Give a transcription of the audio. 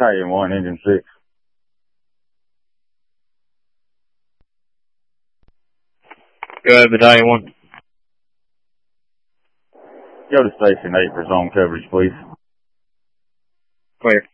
Battalion 1, Engine 6. Go ahead, Battalion 1. Go to Station 8 for zone coverage, please. Clear.